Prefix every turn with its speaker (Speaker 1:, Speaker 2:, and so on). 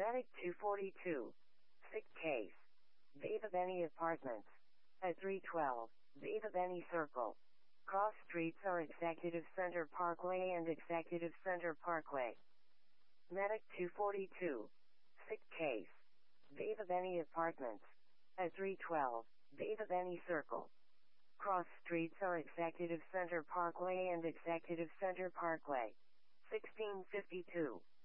Speaker 1: Medic 242. Sick case. Viva Beni Apartments. At 312. Viva Beni Circle. Cross streets are Executive Center Parkway and Executive Center Parkway. Medic 242. Sick case. Viva Beni Apartments. At 312. Viva Beni Circle. Cross streets are Executive Center Parkway and Executive Center Parkway. 1652.